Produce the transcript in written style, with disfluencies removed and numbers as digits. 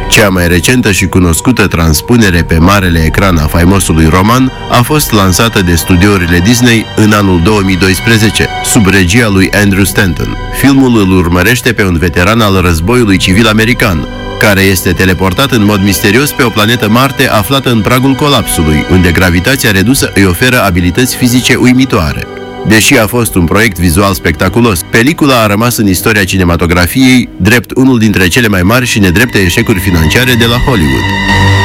Cea mai recentă și cunoscută transpunere pe marele ecran a faimosului roman a fost lansată de studiourile Disney în anul 2012, sub regia lui Andrew Stanton. Filmul îl urmărește pe un veteran al războiului civil american, care este teleportat în mod misterios pe o planetă Marte aflată în pragul colapsului, unde gravitația redusă îi oferă abilități fizice uimitoare. Deși a fost un proiect vizual spectaculos, pelicula a rămas în istoria cinematografiei drept unul dintre cele mai mari și nedrepte eșecuri financiare de la Hollywood.